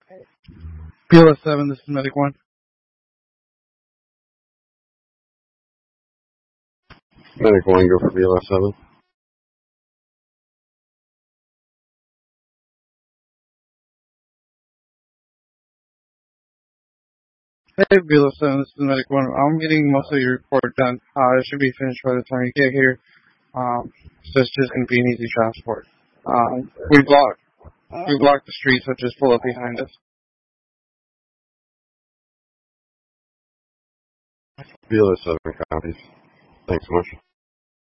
BLS 7, this is Medic 1. Medic 1, go for BLS 7. Hey, BLS 7, this is Medic 1. I'm getting most of your report done. It should be finished by the time you get here. So it's just going to be an easy transport. We block the streets, so just pull up behind us. BLS 7 copies. Thanks so much.